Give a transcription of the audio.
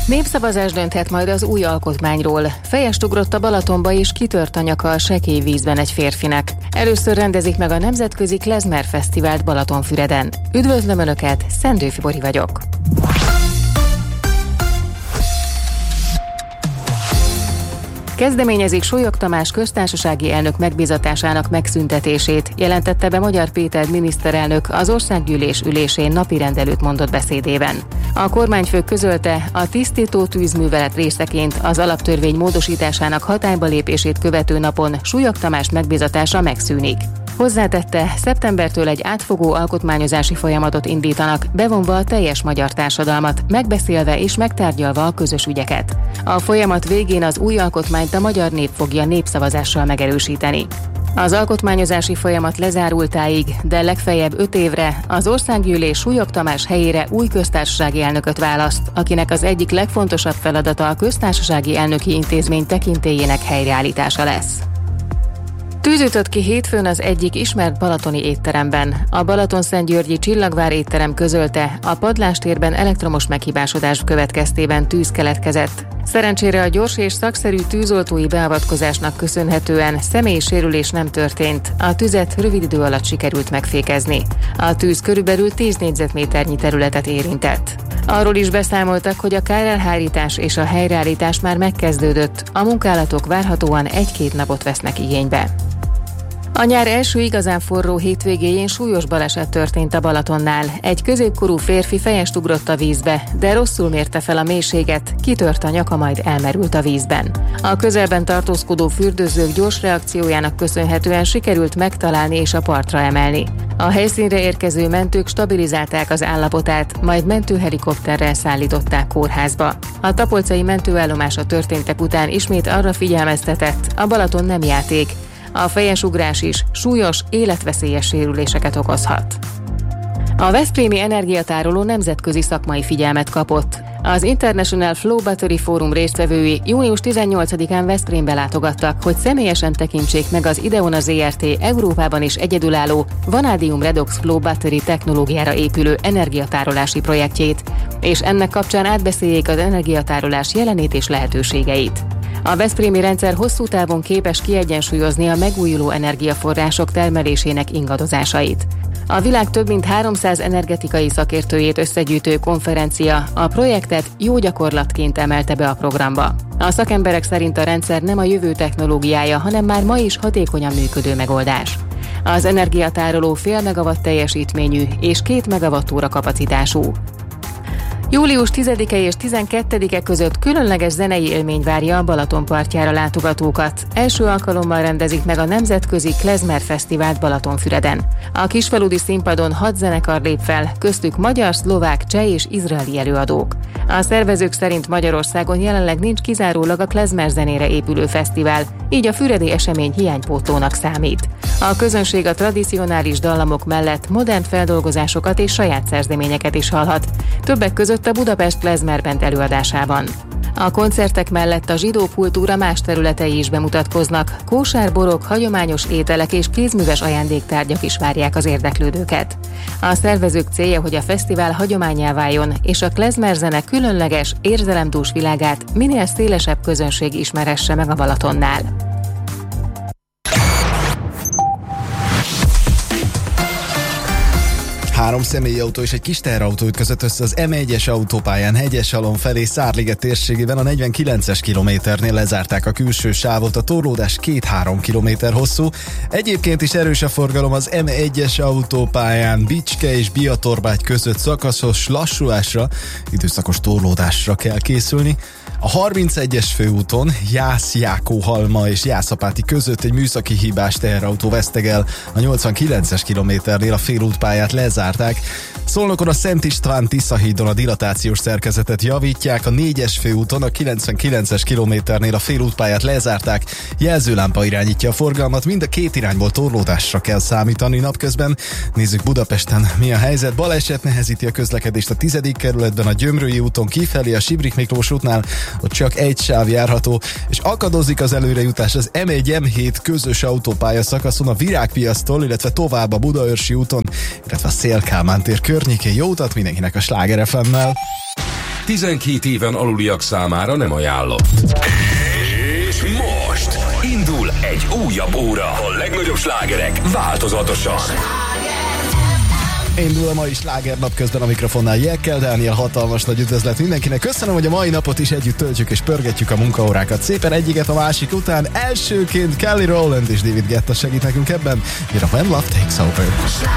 Népszavazás dönthet majd az új alkotmányról. Fejest ugrott a Balatonba és kitört a nyaka a sekély vízben egy férfinek. Először rendezik meg a nemzetközi klezmer fesztivált Balatonfüreden. Üdvözlöm Önöket, Szendőfi Bori vagyok. Kezdeményezik Súlyog Tamás köztársasági elnök megbízatásának megszüntetését, jelentette be Magyar Péter miniszterelnök az országgyűlés ülésén napirendelőt mondott beszédében. A kormányfő közölte, a tisztító tűzművelet részeként az alaptörvény módosításának hatályba lépését követő napon Súlyog Tamás megbízatása megszűnik. Hozzátette, szeptembertől egy átfogó alkotmányozási folyamatot indítanak, bevonva a teljes magyar társadalmat, megbeszélve és megtárgyalva a közös ügyeket. A folyamat végén az új alkotmányt a magyar nép fogja népszavazással megerősíteni. Az alkotmányozási folyamat lezárultáig, de legfeljebb 5 évre az országgyűlés Súlyog Tamás helyére új köztársasági elnököt választ, akinek az egyik legfontosabb feladata a köztársasági elnöki intézmény tekintélyének helyreállítása lesz. Tűz ütött ki hétfőn az egyik ismert balatoni étteremben. A Balatonszentgyörgyi Csillagvár étterem közölte, a padlástérben elektromos meghibásodás következtében tűz keletkezett. Szerencsére a gyors és szakszerű tűzoltói beavatkozásnak köszönhetően személyi sérülés nem történt, a tüzet rövid idő alatt sikerült megfékezni. A tűz körülbelül 10 négyzetméternyi területet érintett. Arról is beszámoltak, hogy a kárelhárítás és a helyreállítás már megkezdődött, a munkálatok várhatóan 1-2 napot vesznek igénybe. A nyár első igazán forró hétvégéjén súlyos baleset történt a Balatonnál. Egy középkorú férfi fejest ugrott a vízbe, de rosszul mérte fel a mélységet, kitört a nyaka, majd elmerült a vízben. A közelben tartózkodó fürdőzők gyors reakciójának köszönhetően sikerült megtalálni és a partra emelni. A helyszínre érkező mentők stabilizálták az állapotát, majd mentőhelikopterrel szállították kórházba. A tapolcai mentőállomás a történtek után ismét arra figyelmeztetett, a Balaton nem játék. A fejes ugrás is súlyos, életveszélyes sérüléseket okozhat. A veszprémi energiatároló nemzetközi szakmai figyelmet kapott. Az International Flow Battery Forum résztvevői június 18-án Veszprémbe látogattak, hogy személyesen tekintsék meg az Ideona Zrt. Európában is egyedülálló Vanadium Redox Flow Battery technológiára épülő energiatárolási projektjét, és ennek kapcsán átbeszéljék az energiatárolás jelenét és lehetőségeit. A veszprémi rendszer hosszú távon képes kiegyensúlyozni a megújuló energiaforrások termelésének ingadozásait. A világ több mint 300 energetikai szakértőjét összegyűjtő konferencia a projektet jó gyakorlatként emelte be a programba. A szakemberek szerint a rendszer nem a jövő technológiája, hanem már ma is hatékonyan működő megoldás. Az energiatároló fél megawatt teljesítményű és 2 megawattóra kapacitású. Július 10-e és 12-e között különleges zenei élmény várja a Balaton partjára látogatókat. Első alkalommal rendezik meg a nemzetközi klezmer fesztivált Balatonfüreden. A kisfaludi színpadon 6 zenekar lép fel, köztük magyar, szlovák, cseh és izraeli előadók. A szervezők szerint Magyarországon jelenleg nincs kizárólag a klezmer zenére épülő fesztivál, így a füredi esemény hiánypótlónak számít. A közönség a tradicionális dallamok mellett modern feldolgozásokat és saját szerzeményeket is hallhat, többek között a Budapest Klezmer Band előadásában. A koncertek mellett a zsidó kultúra más területei is bemutatkoznak, kósárborok, hagyományos ételek és kézműves ajándéktárgyak is várják az érdeklődőket. A szervezők célja, hogy a fesztivál hagyománnyá váljon, és a klezmer zene különleges, érzelemdús világát minél szélesebb közönség ismerhesse meg a Balatonnál. 3 személyautó és egy kis teherautó ütközött össze az M1-es autópályán Hegyesalom felé Szárliget térségében, a 49-es kilométernél lezárták a külső sávot, a torlódás 2-3 kilométer hosszú. Egyébként is erős a forgalom az M1-es autópályán Bicske és Biatorbágy között, szakaszos lassulásra, időszakos torlódásra kell készülni. A 31-es főúton Jász-Jákóhalma és Jászapáti között egy műszaki hibás teherautó vesztegel, a 89-es kilométernél a félútpályát lezárták. Szolnokon a Szent István Tiszahídon a dilatációs szerkezetet javítják, a 4-es főúton a 99-es kilométernél a félútpályát lezárták, jelzőlámpa irányítja a forgalmat, mind a két irányból torlódásra kell számítani napközben. Nézzük Budapesten, mi a helyzet. Baleset nehezíti a közlekedést a 10. kerületben, a Gyömrői úton kifelé, a Sibrik Miklós útnál, ott csak egy sáv járható, és akadozik az előrejutás az M1-M7 közös autópálya szakaszon a Virágpiasztól, illetve tovább a Budaörsi úton, illetve a Széll Kálmán tér környékén. Jó utat mindenkinek a Sláger FM-mel! 12 éven aluliak számára nem ajánlott. És most indul egy újabb óra. A legnagyobb slágerek változatosan. Indul a mai slágernap, közben a mikrofonnál Jekkel Dániel, hatalmas nagy üdvözlet mindenkinek. Köszönöm, hogy a mai napot is együtt töltjük és pörgetjük a munkaórákat szépen egyiket a másik után. Elsőként Kelly Rowland és David Guetta segít nekünk ebben. Jön a When Love Takes Over.